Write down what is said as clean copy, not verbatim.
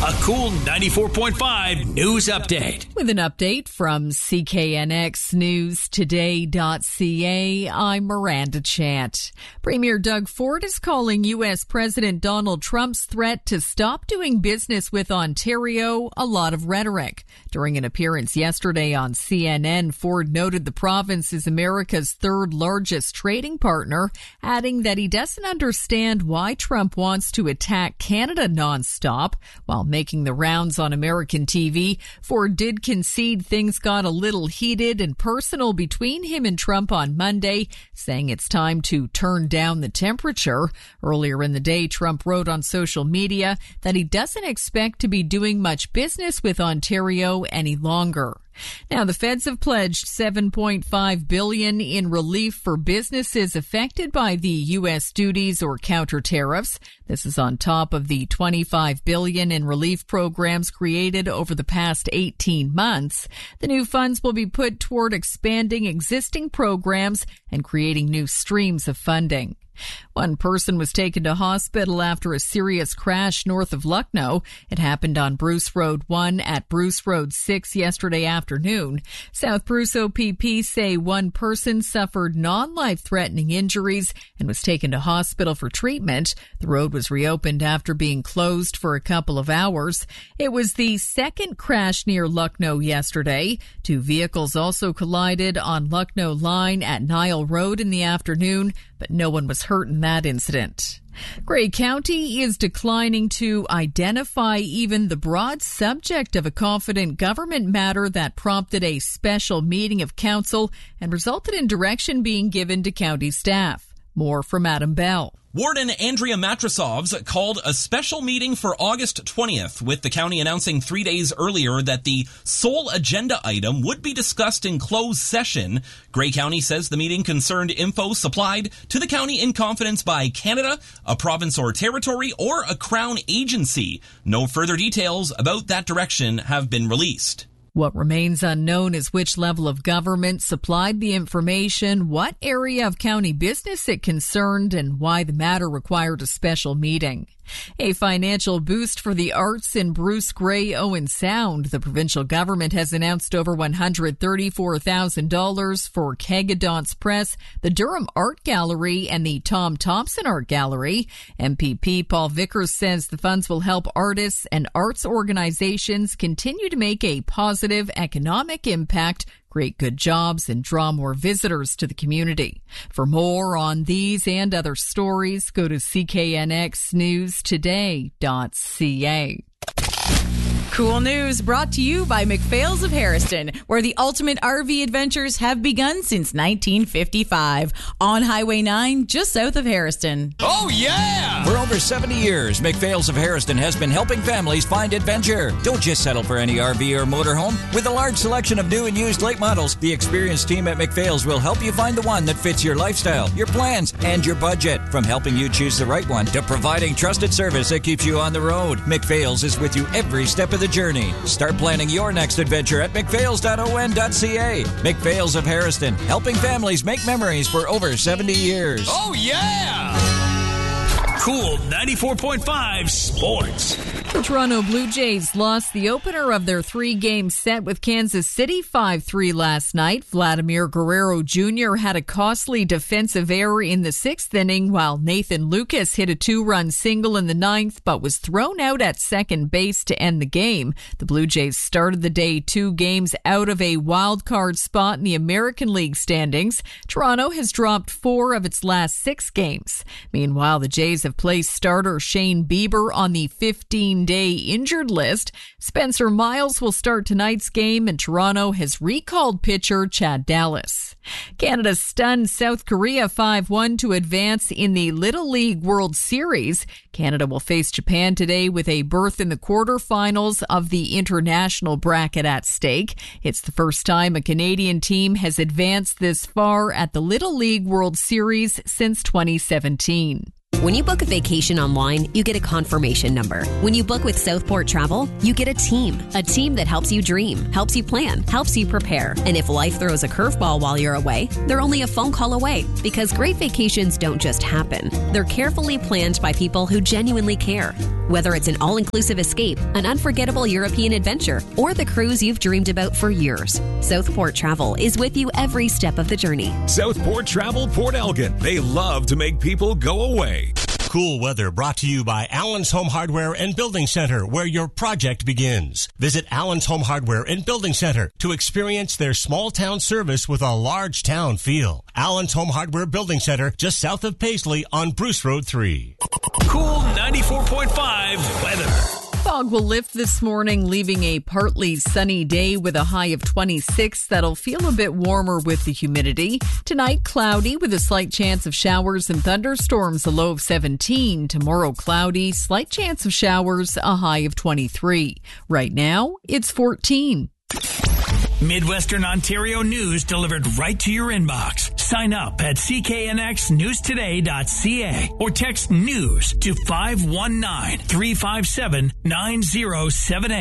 A cool 94.5 news update. With an update from CKNXNewsToday.ca, I'm Miranda Chant. Premier Doug Ford is calling U.S. President Donald Trump's threat to stop doing business with Ontario a lot of rhetoric. During an appearance yesterday on CNN, Ford noted the province is America's third largest trading partner, adding that he doesn't understand why Trump wants to attack Canada nonstop. While making the rounds on American TV, Ford did concede things got a little heated and personal between him and Trump on Monday, saying it's time to turn down the temperature. Earlier in the day, Trump wrote on social media that he doesn't expect to be doing much business with Ontario any longer. Now, the feds have pledged $7.5 billion in relief for businesses affected by the U.S. duties or counter tariffs. This is on top of the $25 billion in relief programs created over the past 18 months. The new funds will be put toward expanding existing programs and creating new streams of funding. One person was taken to hospital after a serious crash north of Lucknow. It happened on Bruce Road 1 at Bruce Road 6 yesterday afternoon. South Bruce OPP say one person suffered non-life-threatening injuries and was taken to hospital for treatment. The road was reopened after being closed for a couple of hours. It was the second crash near Lucknow yesterday. Two vehicles also collided on Lucknow Line at Nile Road in the afternoon, but no one was hurt in that incident. Grey County is declining to identify even the broad subject of a confident government matter that prompted a special meeting of council and resulted in direction being given to county staff. More from Adam Bell. Warden Andrea Matrasovs called a special meeting for August 20th, with the county announcing 3 days earlier that the sole agenda item would be discussed in closed session. Grey County says the meeting concerned info supplied to the county in confidence by Canada, a province or territory, or a crown agency. No further details about that direction have been released. What remains unknown is which level of government supplied the information, what area of county business it concerned, and why the matter required a special meeting. A financial boost for the arts in Bruce Grey Owen Sound. The provincial government has announced over $134,000 for Kegadance Press, the Durham Art Gallery, and the Tom Thompson Art Gallery. MPP Paul Vickers says the funds will help artists and arts organizations continue to make a positive economic impact, create good jobs, and draw more visitors to the community. For more on these and other stories, go to CKNXNewsToday.ca. Cool news brought to you by McPhail's of Harrison, where the ultimate RV adventures have begun since 1955 on Highway 9, just south of Harrison. Oh, yeah! For over 70 years, McPhail's of Harrison has been helping families find adventure. Don't just settle for any RV or motorhome. With a large selection of new and used late models, the experienced team at McPhail's will help you find the one that fits your lifestyle, your plans, and your budget. From helping you choose the right one to providing trusted service that keeps you on the road, McPhail's is with you every step of the journey. Start planning your next adventure at mcphails.on.ca. McPhails of Harrison, helping families make memories for over 70 years. Oh, yeah! Cool 94.5 Sports. The Toronto Blue Jays lost the opener of their three-game set with Kansas City 5-3 last night. Vladimir Guerrero Jr. had a costly defensive error in the sixth inning, while Nathan Lucas hit a two-run single in the ninth, but was thrown out at second base to end the game. The Blue Jays started the day 2 games out of a wild card spot in the American League standings. Toronto has dropped 4 of its last 6 games. Meanwhile, the Jays have placed starter Shane Bieber on the 15-day injured list. Spencer Miles will start tonight's game, and Toronto has recalled pitcher Chad Dallas. Canada stunned South Korea 5-1 to advance in the Little League World Series. Canada will face Japan today with a berth in the quarterfinals of the international bracket at stake. It's the first time a Canadian team has advanced this far at the Little League World Series since 2017. When you book a vacation online, you get a confirmation number. When you book with Southport Travel, you get a team that helps you dream, helps you plan, helps you prepare. And if life throws a curveball while you're away, they're only a phone call away, because great vacations don't just happen. They're carefully planned by people who genuinely care. Whether it's an all-inclusive escape, an unforgettable European adventure, or the cruise you've dreamed about for years, Southport Travel is with you every step of the journey. Southport Travel Port Elgin. They love to make people go away. Cool weather brought to you by Allen's Home Hardware and Building Center, where your project begins. Visit Allen's Home Hardware and Building Center to experience their small town service with a large town feel. Allen's Home Hardware Building Center, just south of Paisley on Bruce Road 3. Cool 94.5 weather. Fog will lift this morning, leaving a partly sunny day with a high of 26. That'll feel a bit warmer with the humidity. Tonight, cloudy with a slight chance of showers and thunderstorms, a low of 17. Tomorrow, cloudy, slight chance of showers, a high of 23. Right now, it's 14. Midwestern Ontario news delivered right to your inbox. Sign up at cknxnewstoday.ca or text news to 519-357-9078.